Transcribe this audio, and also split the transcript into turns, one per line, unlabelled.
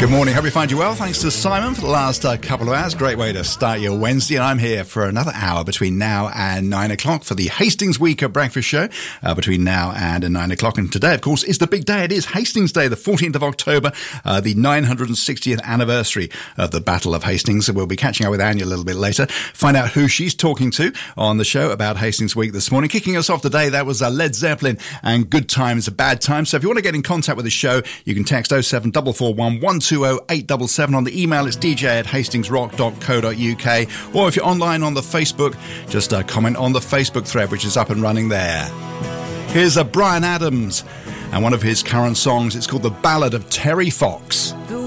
Good morning. Hope you find you well. Thanks to Simon for the last couple of hours. Great way to start your Wednesday. And I'm here for another hour between now and 9 o'clock for the Hastings Week Breakfast Show between now and 9 o'clock. And today, of course, is the big day. It is Hastings Day, the 14th of October, the 960th anniversary of the Battle of Hastings. So we'll be catching up with Anya a little bit later. Find out who she's talking to on the show about Hastings Week this morning. Kicking us off today, that was Led Zeppelin and Good Times, Bad Times. So if you want to get in contact with the show, you can text 07441 120 877. On the email, it's dj@hastingsrock.co.uk. Or if you're online on the Facebook, just comment on the Facebook thread, which is up and running there. Here's Bryan Adams and one of his current songs. It's called The Ballad of Terry Fox.
The